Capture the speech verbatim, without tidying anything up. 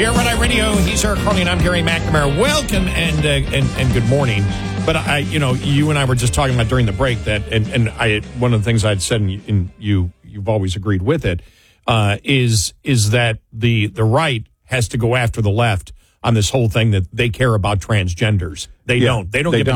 We are Red Eye Radio. He's Eric Carly, and I'm Gary McNamara. Welcome and, uh, and and good morning. But I, you know, you and I were just talking about during the break that, and, and I, one of the things I'd said, and you, and you you've always agreed with it, uh, is is that the the right has to go after the left on this whole thing that they care about transgenders. They Yeah, don't. They don't they give don't.